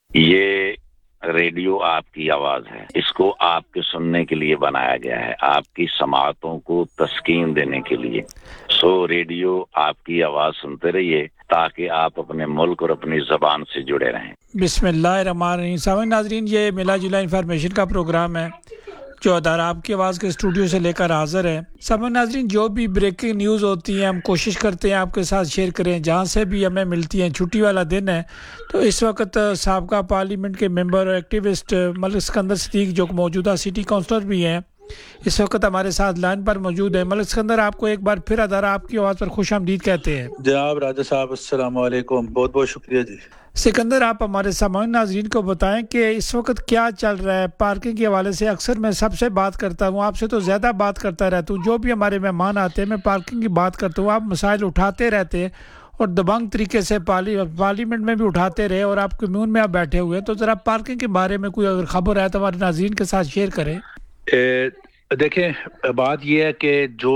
یہ ریڈیو آپ کی آواز ہے، اس کو آپ کے سننے کے لیے بنایا گیا ہے، آپ کی سماعتوں کو تسکین دینے کے لیے۔ ریڈیو آپ کی آواز سنتے رہیے تاکہ آپ اپنے ملک اور اپنی زبان سے جڑے رہیں۔ بسم اللہ الرحمن الرحیم۔ سامعین ناظرین، یہ ملا جلا انفارمیشن کا پروگرام ہے جو ادارہ آپ کی آواز کے اسٹوڈیو سے لے کر حاضر ہے۔ سامعین ناظرین، جو بھی بریکنگ نیوز ہوتی ہیں ہم کوشش کرتے ہیں آپ کے ساتھ شیئر کریں، جہاں سے بھی ہمیں ملتی ہیں۔ چھٹی والا دن ہے تو اس وقت سابقہ پارلیمنٹ کے ممبر اور ایکٹیوسٹ ملک سکندر صدیق جو موجودہ سٹی کونسلر بھی ہیں، اس وقت ہمارے ساتھ لائن پر موجود ہے۔ ملک سکندر، آپ کو ایک بار پھر ادارہ آپ کی آواز پر خوش آمدید کہتے ہیں۔ جناب راجہ صاحب، السلام علیکم، بہت بہت شکریہ جی۔ سکندر، آپ ہمارے سامعین ناظرین کو بتائیں کہ اس وقت کیا چل رہا ہے پارکنگ کے حوالے سے۔ اکثر میں سب سے بات کرتا ہوں، آپ سے تو زیادہ بات کرتا رہتا ہوں، جو بھی ہمارے مہمان آتے ہیں میں پارکنگ کی بات کرتا ہوں، آپ مسائل اٹھاتے رہتے ہیں اور دبنگ طریقے سے پارلیمنٹ میں بھی اٹھاتے رہے اور آپ کمیون میں آپ بیٹھے ہوئے، تو ذرا پارکنگ کے بارے میں کوئی اگر خبر ہے تو ہمارے ناظرین کے ساتھ شیئر کریں۔ دیکھیں، بات یہ ہے کہ جو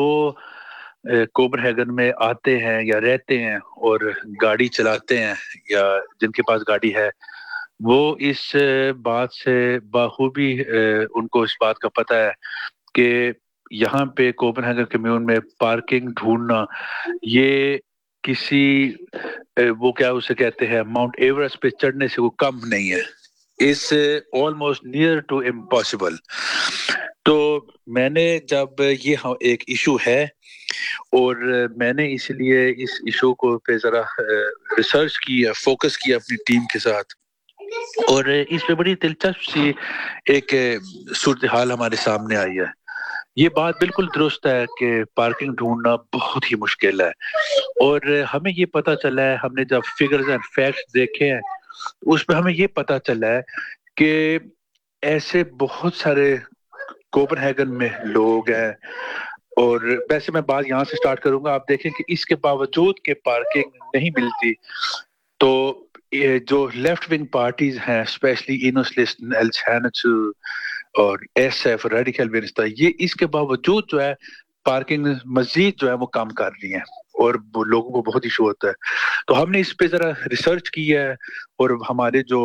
کوپن ہیگن میں آتے ہیں یا رہتے ہیں اور گاڑی چلاتے ہیں یا جن کے پاس گاڑی ہے، وہ اس بات سے بخوبی ان کو اس بات کا پتہ ہے کہ یہاں پہ کوپن ہیگن کمیون میں پارکنگ ڈھونڈنا یہ کسی وہ کیا اسے کہتے ہیں ماؤنٹ ایورسٹ پہ چڑھنے سے وہ کم نہیں ہے، اس آلموسٹ نیئر ٹو امپاسبل۔ تو میں نے جب یہ ایک ایشو ہے اور میں نے اس لیے اس ایشو کو پہ ذرا ریسرچ کی، فوکس کیا اپنی ٹیم کے ساتھ، اور اس پہ بڑی دلچسپ سی ایک صورتحال ہمارے سامنے آئی ہے۔ یہ بات بالکل درست ہے کہ پارکنگ ڈھونڈنا بہت ہی مشکل ہے، اور ہمیں یہ پتہ چلا ہے، ہم نے جب فگرز اینڈ فیکٹس دیکھے ہیں اس پہ ہمیں یہ پتہ چلا ہے کہ ایسے بہت سارے کوپن ہیگن میں لوگ ہیں، اور ویسے میں بات یہاں سے سٹارٹ کروں گا۔ آپ دیکھیں کہ اس کے باوجود کہ پارکنگ نہیں ملتی تو یہ جو لیفٹ ونگ پارٹیز ہیں، اسپیشلی اینوسلسٹن، ایلچانچ اور ایس ایف، ریڈیکل وینسٹا، یہ اس کے باوجود جو ہے پارکنگ مزید جو ہے وہ کام کر رہی ہیں اور لوگوں کو بہت ایشو ہوتا ہے۔ تو ہم نے اس پہ ذرا ریسرچ کی ہے اور ہمارے جو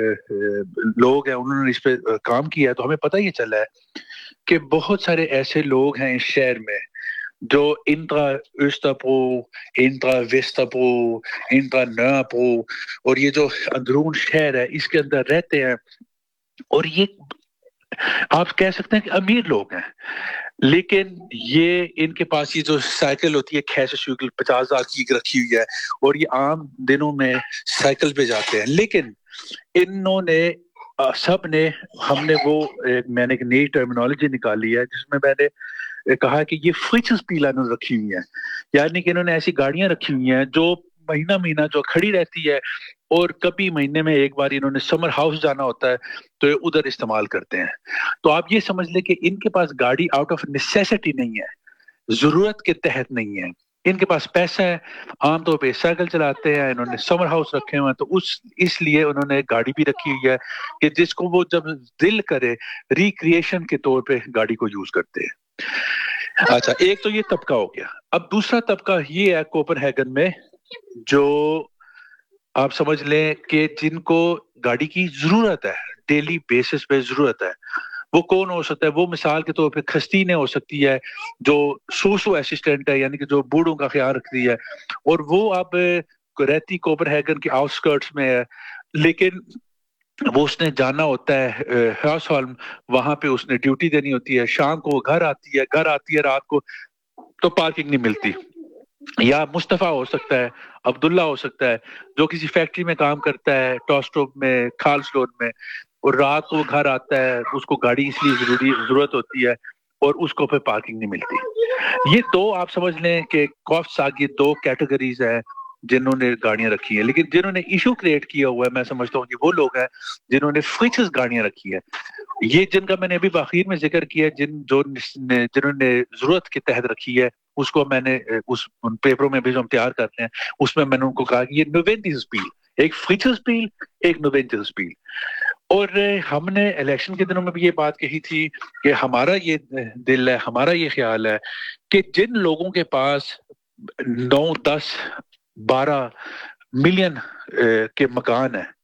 لوگ ہیں انہوں نے اس پہ کام کیا ہے، تو ہمیں پتہ یہ چلا ہے کہ بہت سارے ایسے لوگ ہیں اس شہر میں جو انٹرا اوسٹاپرو، انٹرا ویسٹاپرو، انٹرا ناپرو اور یہ جو اندرون شہر ہے اس کے اندر رہتے ہیں، اور یہ آپ کہہ سکتے ہیں کہ امیر لوگ ہیں، لیکن یہ ان کے پاس یہ جو سائیکل ہوتی ہے کھیس شیکل 50,000 کی رکھی ہوئی ہے، اور یہ عام دنوں میں سائیکل پہ جاتے ہیں، لیکن انہوں نے سب نے ہم نے وہ میں نے ایک نئی ٹرمینالوجی نکالی ہے جس میں نے کہا کہ یہ فریچز پیلا انہوں نے رکھی ہوئی ہیں، یعنی کہ انہوں نے ایسی گاڑیاں رکھی ہوئی ہیں جو مہینہ مہینہ جو کھڑی رہتی ہے، اور کبھی مہینے میں ایک بار انہوں نے سمر ہاؤس جانا ہوتا ہے تو یہ ادھر استعمال کرتے ہیں۔ تو آپ یہ سمجھ لیں کہ ان کے پاس گاڑی آؤٹ آف نیسیسٹی نہیں ہے، ضرورت کے تحت نہیں ہے، ان کے پاس پیسہ ہے، عام طور پہ سائیکل چلاتے ہیں، انہوں نے سمر ہاؤس رکھے ہوئے ہیں، تو اس لیے انہوں نے گاڑی بھی رکھی ہوئی ہے کہ جس کو وہ جب دل کرے ریکریشن کے طور پہ گاڑی کو یوز کرتے ہیں۔ اچھا، ایک تو یہ طبقہ ہو گیا۔ اب دوسرا طبقہ یہ ہے کوپن ہیگن میں جو آپ سمجھ لیں کہ جن کو گاڑی کی ضرورت ہے، ڈیلی بیسس پہ ضرورت ہے۔ وہ کون ہو سکتا ہے؟ وہ مثال کے طور پہ خستینیں ہو سکتی ہے جو سوسو اسسٹنٹ ہے، یعنی کہ جو بوڑھوں کا خیال رکھتی ہے، اور وہ اب رہتی کوپن ہیگن کے آؤٹ اسکرٹس میں ہے، لیکن وہ اس نے جانا ہوتا ہے ہاؤس ہولم، وہاں پہ اس نے ڈیوٹی دینی ہوتی ہے، شام کو وہ گھر آتی ہے رات کو تو پارکنگ نہیں ملتی۔ یا مصطفیٰ ہو سکتا ہے، عبداللہ ہو سکتا ہے جو کسی فیکٹری میں کام کرتا ہے، ٹاسٹوپ میں، کھالسلون میں، اور رات کو وہ گھر آتا ہے، اس کو گاڑی اس لیے ضرورت ہوتی ہے اور اس کو پھر پارکنگ نہیں ملتی۔ یہ دو آپ سمجھ لیں کہ کافس آگے دو کیٹیگریز ہیں جنہوں نے گاڑیاں رکھی ہیں، لیکن جنہوں نے ایشو کریٹ کیا ہوا ہے میں سمجھتا ہوں کہ وہ لوگ ہیں جنہوں نے فریچز گاڑیاں رکھی ہیں۔ یہ جن کا میں نے ابھی بآخر میں ذکر کیا، جنہوں نے ضرورت کے تحت رکھی ہے، اس کو میں نے ان پیپروں میں بھی جو ہم تیار کرتے ہیں اس میں نے ان کو کہا کہ یہ نوینٹیز پیل، ایک فریچز پیل، ایک نوینٹیز پیل۔ اور ہم نے الیکشن کے دنوں میں بھی یہ بات کہی تھی کہ ہمارا یہ دل ہے، ہمارا یہ خیال ہے کہ جن لوگوں کے پاس 9، 10، 12 ملین کے مکان ہیں،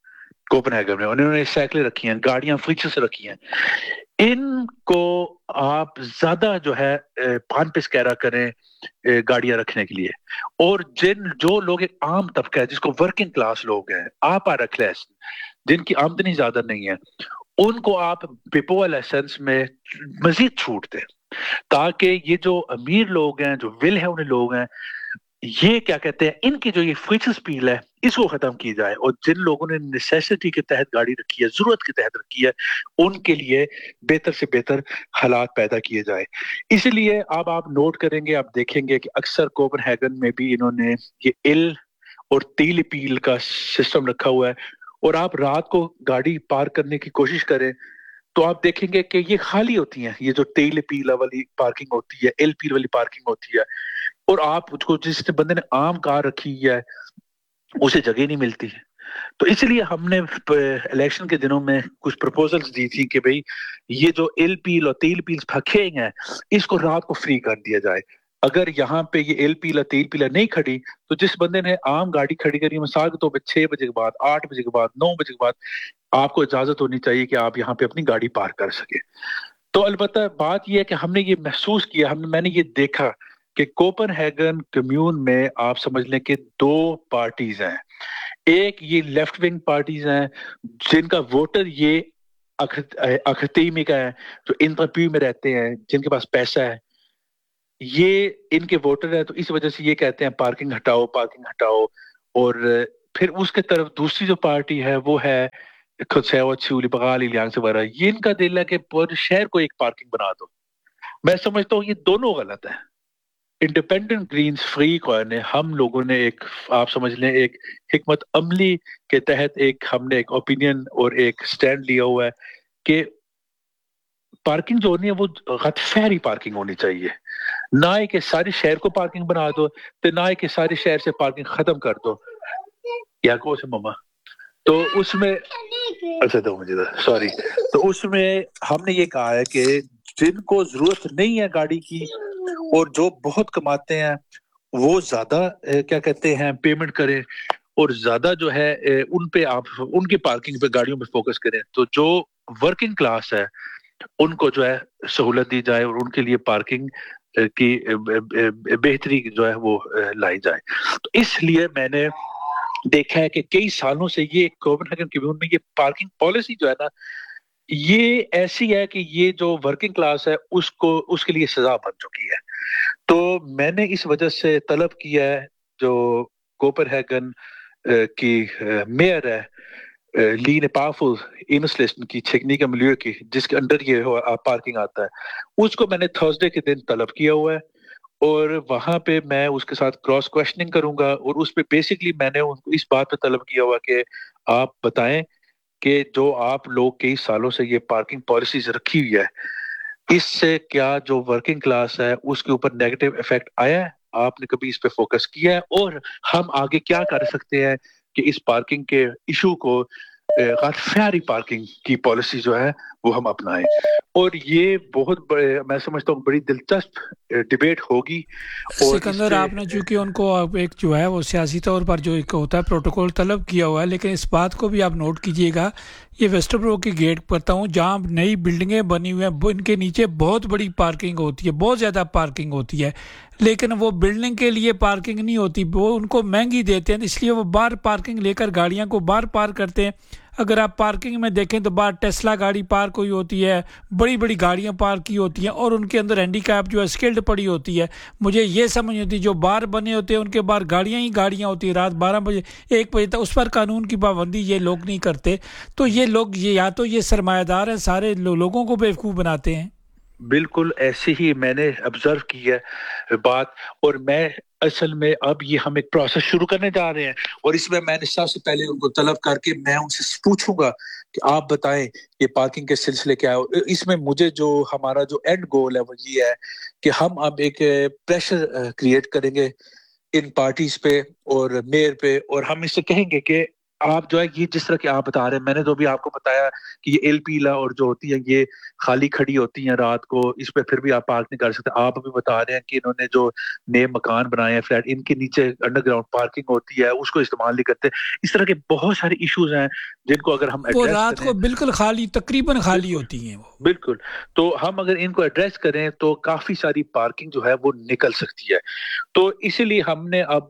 कोपेनहेगन में उन्होंने साइकिलें रखी हैं, गाड़ियां फीचर से रखी हैं। इनको आप ज्यादा जो है पान पिस्कैरा करें गाड़ियां रखने के लिए, और जो लोग एक आम तबका है जिसको वर्किंग क्लास लोग हैं, आप रख लें, जिनकी आमदनी ज्यादा नहीं है, उनको आप पिपो लाइसेंस में मजीद छूट दें, ताकि ये जो अमीर लोग हैं, जो विल है उन्हें लोग हैं, ये क्या कहते हैं, इनकी जो ये फीचर स्पील है इसको खत्म की जाए, और जिन लोगों ने नेसेसिटी के तहत गाड़ी रखी है, जरूरत के तहत रखी है, उनके लिए बेहतर से बेहतर हालात पैदा किए जाए। इसलिए अब आप नोट करेंगे, आप देखेंगे कि अक्सर कोपेनहेगन में भी इन्होंने ये इल और तील अपील का सिस्टम रखा हुआ है, और आप रात को गाड़ी पार्क करने की कोशिश करें तो आप देखेंगे कि ये खाली होती हैं, ये जो तेल पीला वाली पार्किंग होती है, एल पील वाली पार्किंग होती है, और आप उसको जिस बंदे ने आम कार रखी है उसे जगह नहीं मिलती है। तो इसलिए हमने इलेक्शन के दिनों में कुछ प्रपोजल्स दी थी कि भाई ये जो एल पील और तेल पील फके हैं इसको रात को फ्री कर दिया जाए। अगर यहाँ पे ये एल पीला तेल पीला नहीं खड़ी तो जिस बंदे ने आम गाड़ी खड़ी करी, मिसाल के तौर पे 6 बजे के बाद, 8 बजे के बाद, 9 बजे के बाद आपको इजाजत होनी चाहिए कि आप यहाँ पे अपनी गाड़ी पार्क कर सके। तो अलबत्ता बात यह है कि हमने ये महसूस किया, मैंने ये देखा कि कोपेनहेगन कम्यून में आप समझ लें कि 2 पार्टीज हैं। एक ये लेफ्ट विंग पार्टीज हैं जिनका वोटर ये अखतीमी का है, जो इंटरप्यू में रहते हैं, जिनके पास पैसा है, ये इनके वोटर है, तो इस वजह से ये कहते हैं पार्किंग हटाओ, पार्किंग हटाओ। और फिर उसके तरफ दूसरी जो पार्टी है वो है कंservative लिबरल एलियांस वगैरह, ये इनका दिल है कि पूरे शहर को एक पार्किंग बना दो। मैं समझता हूँ ये दोनों गलत है। इंडिपेंडेंट ग्रीन्स फ्री कौन है, हम लोगों ने एक, आप समझ लें, एक हिकमत अमली के तहत हमने एक ओपिनियन और एक स्टैंड लिया हुआ है कि पार्किंग जो होनी है वो गैर पार्किंग होनी चाहिए, ना ही कि सारे शहर को पार्किंग बना दो, तो ना ही कि सारे शहर से पार्किंग खत्म कर दो। या को से मम्मा, तो उसमें अच्छा दो मुझे, सॉरी, तो उसमें हमने ये कहा है कि जिनको जरूरत नहीं है गाड़ी की और जो बहुत कमाते हैं वो ज्यादा क्या कहते हैं पेमेंट करें, और ज्यादा जो है उन पे आप उनकी पार्किंग पे, गाड़ियों पे फोकस करें। तो जो वर्किंग क्लास है उनको जो है सहूलत दी जाए और उनके लिए पार्किंग की बेहतरी जो है वो लाई जाए। तो इसलिए मैंने देखा है कि कई सालों से ये कोपेनहेगन कम्यून में ये पार्किंग पॉलिसी जो है ना, ये ऐसी है कि ये जो वर्किंग क्लास है उसके लिए सजा बन चुकी है। तो मैंने इस वजह से तलब किया है, जो कोपेनहेगन की मेयर है लीन पावरफुल इनस्लेशन की छेकनी का मिलियो की, जिसके अंडर ये पार्किंग आता है, उसको मैंने थर्सडे के दिन तलब किया हुआ है, और वहां पे मैं उसके साथ क्रॉस क्वेश्चनिंग करूंगा। और उस पे बेसिकली मैंने उनको इस बात पे तलब किया हुआ कि आप बताएं कि जो आप लोग कई सालों से ये पार्किंग पॉलिसीज रखी हुई है, इससे क्या जो वर्किंग क्लास है उसके ऊपर नेगेटिव इफेक्ट आया है, आपने कभी इस पे फोकस किया है, और हम आगे क्या कर सकते हैं कि इस पार्किंग के इशू को गैर पार्किंग की पॉलिसी जो है वो हम अपनाएं। और ये बहुत बड़े, मैं समझता हूँ बड़ी दिलचस्प डिबेट होगी। और सिकंदर, आपने चूंकि उनको एक जो है वो सियासी तौर पर जो एक होता है प्रोटोकॉल तलब किया हुआ है, लेकिन इस बात को भी आप नोट कीजिएगा, ये वेस्टरब्रो की गेट पड़ता हूँ जहाँ नई बिल्डिंगें बनी हुई हैं, इनके नीचे बहुत बड़ी पार्किंग होती है, बहुत ज़्यादा पार्किंग होती है, लेकिन वो बिल्डिंग के लिए पार्किंग नहीं होती, वो उनको महंगी देते हैं, इसलिए वो बाहर पार्किंग लेकर गाड़ियाँ को बाहर पार्क करते हैं। अगर आप पार्किंग में देखें तो बाहर टेस्ला गाड़ी पार्क हुई होती है, बड़ी बड़ी गाड़ियां पार्क की होती हैं, और उनके अंदर हैंडीकैप जो है स्किल्ड पड़ी होती है। मुझे ये समझ नहीं होती, जो बार बने होते हैं उनके बाहर गाड़ियां ही गाड़ियां होती है, रात 12 बजे 1 बजे तक, उस पर कानून की पाबंदी ये लोग नहीं करते। तो ये लोग या तो ये सरमायादार हैं, सारे लोगों को बेवकूफ़ बनाते हैं। बिल्कुल ऐसे ही मैंने ऑब्जर्व की है बात, और मैं असल में अब ये हम एक प्रोसेस शुरू करने जा रहे हैं, और इसमें मैंने सबसे पहले उनको तलब करके मैं उनसे पूछूंगा कि आप बताएं ये पार्किंग के सिलसिले क्या है। इसमें मुझे जो हमारा जो एंड गोल है वो ये है कि हम अब एक प्रेशर क्रिएट करेंगे इन पार्टीज पे और मेयर पे, और हम इससे कहेंगे कि آپ جو ہے یہ جس طرح کہ آپ بتا رہے ہیں, میں نے تو بھی آپ کو بتایا کہ یہ ایل پیلا اور جو ہوتی ہیں یہ خالی کھڑی ہوتی ہیں رات کو, اس پہ پھر بھی آپ پارک نہیں کر سکتے. آپ ابھی بتا رہے ہیں کہ انہوں نے جو نئے مکان بنائے ہیں فلیٹ, ان کے نیچے انڈر گراؤنڈ پارکنگ ہوتی ہے, اس کو استعمال نہیں کرتے. اس طرح کے بہت سارے ایشوز ہیں جن کو اگر ہم وہ ایڈریس رات کریں, کو بالکل خالی, تقریباً خالی ہوتی ہیں وہ. بالکل, تو ہم اگر ان کو ایڈریس کریں تو کافی ساری پارکنگ جو ہے وہ نکل سکتی ہے. تو اسی لیے ہم نے اب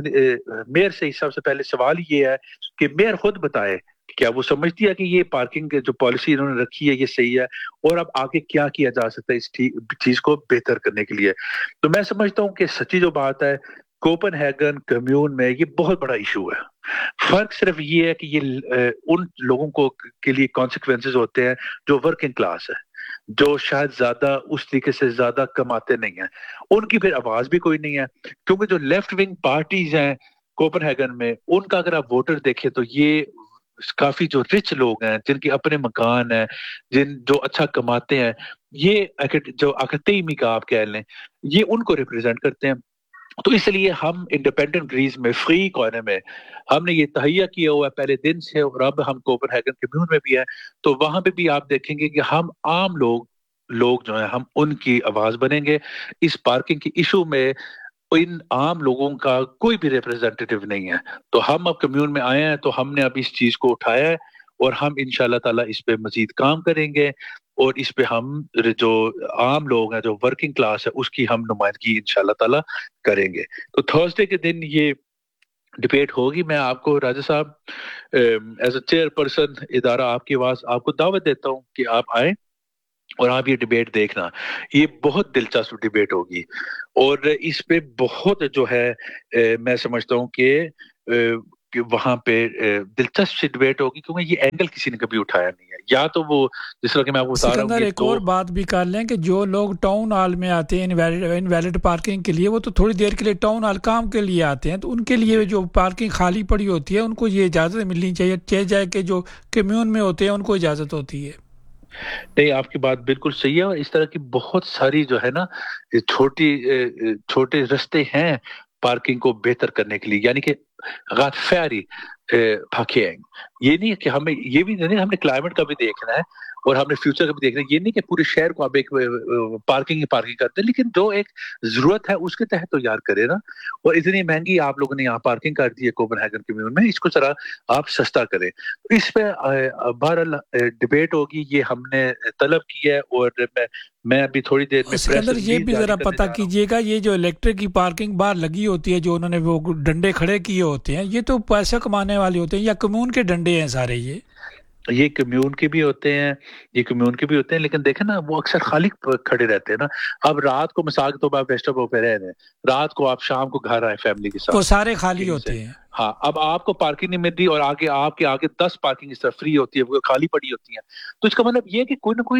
میئر سے سب سے پہلے سوال یہ ہے کہ میئر خود بتائے کیا وہ سمجھتی ہے کہ یہ پارکنگ جو پالیسی انہوں نے رکھی ہے یہ صحیح ہے, اور اب آگے کیا کیا جا سکتا ہے اس چیز کو بہتر کرنے کے لیے. تو میں سمجھتا ہوں کہ سچی جو بات ہے, کوپن ہیگن کمیون میں یہ بہت بڑا ایشو ہے. فرق صرف یہ ہے کہ یہ ان لوگوں کو کے لیے کانسیکوینسز ہوتے ہیں جو ورکنگ کلاس ہے, جو شاید زیادہ اس طریقے سے زیادہ کماتے نہیں ہیں, ان کی پھر آواز بھی کوئی نہیں ہے. کیونکہ جو لیفٹ ونگ پارٹیز ہیں کوپن ہیگن میں, ان کا اگر آپ ووٹر دیکھیں تو یہ کافی جو رچ لوگ ہیں, جن کے اپنے مکان ہیں, جو اچھا کماتے ہیں, یہ جو اکتیمی کا آپ کہہ لیں, یہ ان کو ریپرزینٹ کرتے ہیں. تو اس لیے ہم انڈیپینڈنٹ گریز میں, فری کارنر میں, ہم نے یہ تہیہ کیا ہوا ہے پہلے دن سے, اور اب ہم کوپن ہیگن کمیون میں بھی ہیں, تو وہاں پہ بھی آپ دیکھیں گے کہ ہم عام لوگ جو ہیں ہم ان کی آواز بنیں گے. اس پارکنگ کی ایشو میں ان عام لوگوں کا کوئی بھی ریپرزینٹیٹیو نہیں ہے. تو ہم اب کمیون میں آئے ہیں, تو ہم نے اب اس چیز کو اٹھایا ہے, اور ہم انشاءاللہ تعالیٰ اس پہ مزید کام کریں گے, اور اس پہ ہم جو عام لوگ ہیں, جو ورکنگ کلاس ہے, اس کی ہم نمائندگی انشاءاللہ تعالیٰ کریں گے. تو تھرسڈے کے دن یہ ڈبیٹ ہوگی. میں آپ کو راجہ صاحب ایز اے چیئر پرسن ادارہ آپ کی آواز آپ کو دعوت دیتا ہوں کہ آپ آئیں اور آپ یہ ڈبیٹ دیکھنا. یہ بہت دلچسپ ڈبیٹ ہوگی, اور اس پہ بہت جو ہے میں سمجھتا ہوں کہ وہاں پہ دلچسپ سی ڈبیٹ ہوگی, کیونکہ یہ اینگل کسی نے کبھی اٹھایا نہیں ہے. یا تو وہ جس طرح کہ میں آپ کو بتا رہا ہوں, سکندر ایک اور بات بھی کر لیں کہ جو لوگ ٹاؤن ہال میں آتے ہیں انویلڈ پارکنگ کے لیے, وہ تو تھوڑی دیر کے لیے ٹاؤن ہال کام کے لیے آتے ہیں, تو ان کے لیے جو پارکنگ خالی پڑی ہوتی ہے ان کو یہ اجازت ملنی چاہیے جائے کہ جو کمیون میں ہوتے ہیں ان کو اجازت ہوتی ہے. نہیں, آپ کی بات بالکل صحیح ہے, اور اس طرح کی بہت ساری جو ہے نا چھوٹے رستے ہیں پارکنگ کو بہتر کرنے کے لیے. یعنی کہ غاتفیاری پھاکینگ, یہ نہیں ہے کہ ہمیں یہ بھی نہیں, ہم نے کلائمیٹ کا بھی دیکھنا ہے اور ہم نے فیوچر کا بھی دیکھنا ہے. یہ نہیں کہ پورے شہر کو آپ ایک پارکنگ کرتے ہیں, لیکن جو ایک ضرورت ہے اس کے تحت تو یار کرے نا. اور اتنی مہنگی آپ لوگوں نے یہاں پارکنگ کر دی ہے کوپن ہیگن کمیون میں, اس کو ذرا آپ سستا کریں. اس پہ بہرحال ڈبیٹ ہوگی, یہ ہم نے طلب کی ہے, اور میں ابھی تھوڑی دیر میں سکندر یہ بھی ذرا پتہ کیجئے گا, یہ جو الیکٹرک کی پارکنگ باہر لگی ہوتی ہے, جو انہوں نے وہ ڈنڈے کھڑے کیے ہوتے ہیں, یہ تو پیسہ کمانے والے ہوتے ہیں یا کمیون کے ڈنڈے ہیں سارے؟ یہ کمیون کے بھی ہوتے ہیں, لیکن دیکھیں نا وہ اکثر خالی کھڑے رہتے ہیں نا. اب رات کو مثال کے طور پر آپ ریسٹ پہ رہ رہے ہیں, رات کو آپ شام کو گھر آئے فیملی کے ساتھ, وہ سارے خالی ہوتے ہیں. ہاں, اب آپ کو پارکنگ نہیں ملتی, اور آپ کے آگے 10 پارکنگ اس طرح فری ہوتی ہے, وہ خالی پڑی ہوتی ہیں. تو اس کا مطلب یہ کہ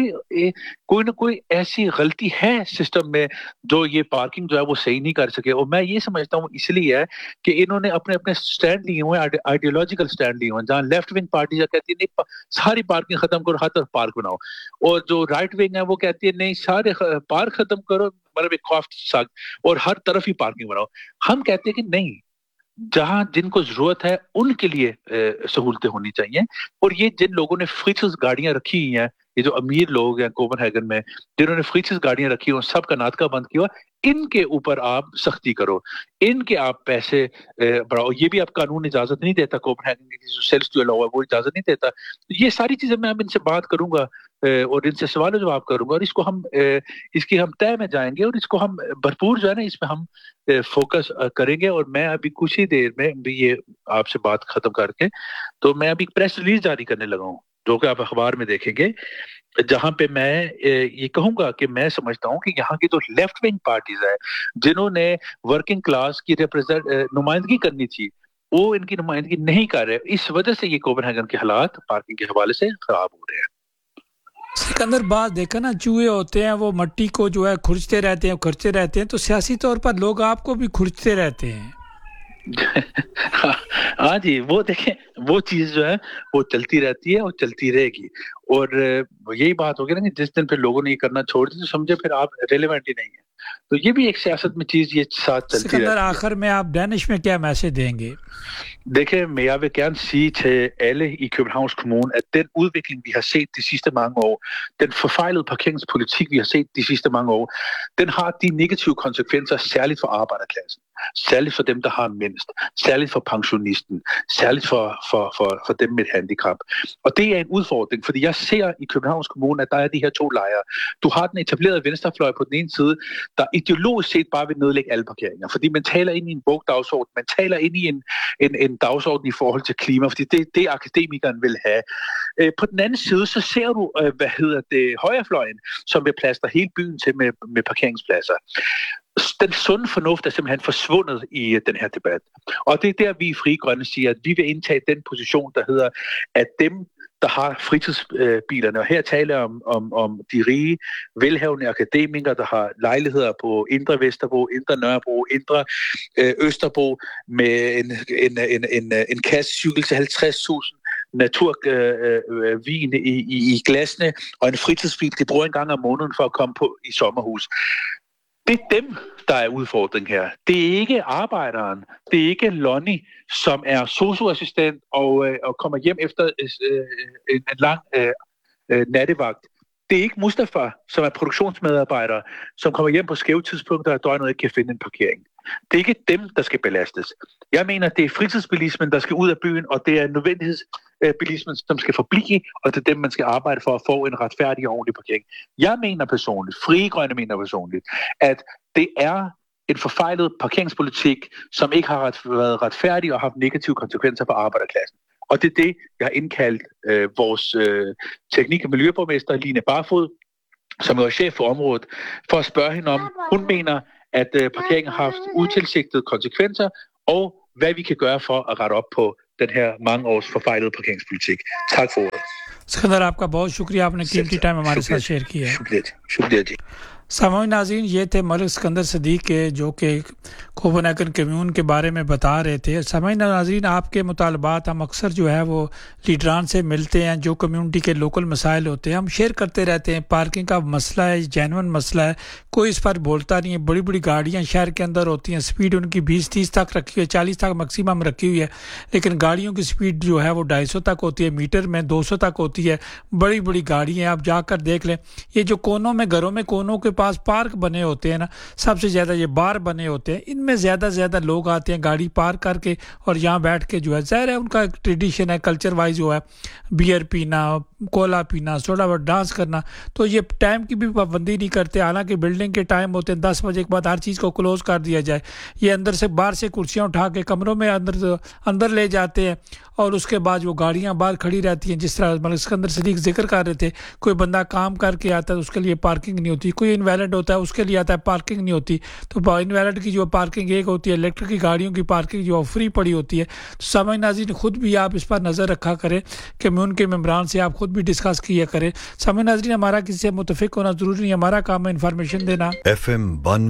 کوئی نہ کوئی ایسی غلطی ہے سسٹم میں جو یہ پارکنگ جو ہے وہ صحیح نہیں کر سکے. اور میں یہ سمجھتا ہوں اس لیے ہے کہ انہوں نے اپنے سٹینڈ لیے ہوئے ہیں, آئیڈیولوجیکل سٹینڈ لیے ہوئے ہیں, جہاں لیفٹ ونگ پارٹی کہتی ہے نہیں ساری پارکنگ ختم کرو, ہر طرف پارک بناؤ, اور جو رائٹ ونگ ہے وہ کہتی ہے نہیں سارے پارک ختم کرو, مطلب ایک خوف اور ہر طرف ہی پارکنگ بناؤ. ہم کہتے ہیں کہ نہیں, جہاں جن کو ضرورت ہے ان کے لیے سہولتیں ہونی چاہیے. اور یہ جن لوگوں نے فیچرز گاڑیاں رکھی ہوئی ہیں, یہ جو امیر لوگ ہیں کوپن ہیگن میں جنہوں نے فیچرز گاڑیاں رکھی ہوئی, سب کا ناطقہ بند کیا, ان کے اوپر آپ سختی کرو, ان کے آپ پیسے بڑھاؤ. یہ بھی آپ قانون اجازت نہیں دیتا, کوپن ہیگن کی سیلز جو لا ہوا ہے وہ اجازت نہیں دیتا. یہ ساری چیزیں میں اب ان سے بات کروں گا اور ان سے سوال و جواب کروں گا, اور اس کو اس کی ہم طے میں جائیں گے, اور اس کو ہم بھرپور جو ہے نا اس پہ ہم فوکس کریں گے. اور میں ابھی کچھ ہی دیر میں بھی یہ آپ سے بات ختم کر کے تو میں ابھی پریس ریلیز جاری کرنے لگا ہوں, جو کہ آپ اخبار میں دیکھیں گے, جہاں پہ میں یہ کہوں گا کہ میں سمجھتا ہوں کہ یہاں کی جو لیفٹ ونگ پارٹیز ہیں جنہوں نے ورکنگ کلاس کی نمائندگی کرنی تھی, وہ ان کی نمائندگی نہیں کر رہے. اس وجہ سے یہ کوپن ہیگن کے حالات پارکنگ کے حوالے سے خراب ہو رہے ہیں. سکندر بات دیکھا نا, چوہے ہوتے ہیں وہ مٹی کو جو ہے کھرچتے رہتے ہیں, تو سیاسی طور پر لوگ آپ کو بھی کھرچتے رہتے ہیں. ہاں جی, وہ دیکھیں وہ چیز جو ہے وہ چلتی رہتی ہے اور چلتی رہے گی. और यही बात हो गई ना कि जिस दिन फिर लोगों ने ये करना छोड़ दिया तो समझे फिर आप रेलेवेंट ही नहीं है। तो ये भी एक सियासत में चीज ये साथ चलती रहती है। आखिर में आप डैनिश में क्या मैसेज देंगे? Men jeg vil gerne sige til alle i Københavns Kommune, at den udvikling, vi har set de sidste mange år, den forfejlede parkeringspolitik, vi har set de sidste mange år, den har de negative konsekvenser, særligt for arbejderklassen, særligt for dem, der har mindst, særligt for pensionisten, særligt for dem med et handicap. Og det er en udfordring, fordi jeg ser i Københavns Kommune, at der er de her to lejre. Du har den etablerede venstrefløj på den ene side, der ideologisk set bare vil nedlægge alle parkeringer, fordi man taler ind i en woke-dagsorden, man taler ind i en dagsorden i forhold til klima, fordi det er det, akademikeren vil have. På den anden side, så ser du, højrefløjen, som vil plastre hele byen til med parkeringspladser. Den sunde fornuft er simpelthen forsvundet i den her debat. Og det er der, vi i Frie Grønne siger, at vi vil indtage den position, der hedder, at dem, der har fritidsbilerne, og her taler jeg om de rige, velhavende akademikere, der har lejligheder på Indre Vesterbro, Indre Nørrebro, Indre Østerbro, med en kassecykel til 50.000, naturvin i glasene, og en fritidsbil, de bruger en gang om måneden for at komme på i sommerhus. Det er dem, der er udfordring her. Det er ikke arbejderen, det er ikke Lonnie, som er socioassistent og kommer hjem efter en lang nattevagt. Det er ikke Mustafa, som er produktionsmedarbejder, som kommer hjem på skæve tidspunkter og døgnet ikke kan finde en parkering. Det er ikke dem, der skal belastes. Jeg mener, det er fritidsbilismen, der skal ud af byen, og det er nødvendighedsbilismen, som skal forblive, og det er dem, man skal arbejde for at få en retfærdig og ordentlig parkering. Jeg mener personligt, Frie Grønne mener personligt, at det er en forfejlet parkeringspolitik, som ikke har været retfærdig og haft negative konsekvenser for arbejderklassen. Og det er det, jeg har indkaldt vores teknik- og miljøborgmester, Line Barfod, som er chef for området, for at spørge hende om, hun mener, at parkeringen har haft utilsigtede konsekvenser, og hvad vi kan gøre for at rette op på den her mange års forfejlede parkeringspolitik. Tak for ordet. Sikandar, आपका बहुत शुक्रिया, आपने कीमती time हमारे साथ share किया है। शुक्रिया जी। सामान्य नाज़रीन, ये थे मलिक सिकंदर सदीक के, जो कि कोपेनहेगन कम्यून के बारे में बता रहे थे। सामान्य नाज़रीन, आपके मुतालबात हम अक्सर जो है वो लीडरान से मिलते हैं, जो कम्यूनिटी के लोकल मसाइल होते हैं हम शेयर करते रहते हैं। पार्किंग का मसला है, जेन्युइन मसला है, कोई इस पर बोलता नहीं है। बड़ी बड़ी गाड़ियाँ शहर के अंदर होती हैं, स्पीड उनकी 20-30 तक रखी हुई है, 40 तक मैक्सिमम रखी हुई है, लेकिन गाड़ियों की स्पीड जो है वो 250 तक होती है, मीटर में 200 तक होती है। बड़ी बड़ी गाड़ियाँ आप जाकर देख लें। ये जो कोनों में, घरों में कोनों के पास पार्क बने होते हैं ना, सबसे ज़्यादा ये बार बने होते हैं, इनमें ज़्यादा से ज़्यादा लोग आते हैं गाड़ी पार्क करके और यहाँ बैठ के जो है, ज़ाहिर है उनका एक ट्रेडिशन है, कल्चर वाइज जो है बियर पीना, कोला पीना, थोड़ा बहुत डांस करना। तो ये टाइम की भी पाबंदी नहीं करते, हालांकि बिल्डिंग के टाइम होते हैं 10 बजे के बाद हर चीज़ को क्लोज़ कर दिया जाए। ये अंदर से बाहर से कुर्सियाँ उठा के कमरों में अंदर ले जाते हैं और उसके बाद वो गाड़ियाँ बाहर खड़ी रहती हैं। जिस तरह मलिक सिकंदर सदीक जिक्र कर रहे थे, कोई बंदा काम करके आता है उसके लिए पार्किंग नहीं होती, कोई इनवैलिड होता है उसके लिए आता है पार्किंग नहीं होती। तो इनवैलिड की जो पार्किंग एक होती है, इलेक्ट्रिक की गाड़ियों की पार्किंग जो फ्री पड़ी होती है। तो सामान्य नाज़रीन, खुद भी आप इस पर नज़र रखा करें, कम्यून के मेम्बरान से आप खुद भी डिस्कस किया करें। सामान्य नाज़रीन, हमारा किसी से मुतफिक होना ज़रूरी नहीं, हमारा काम है इन्फॉर्मेशन देना। FM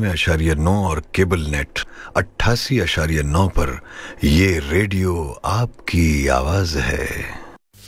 92.9 और केबल नेट 88.9 पर ये रेडियो आपकी आवाज़ है।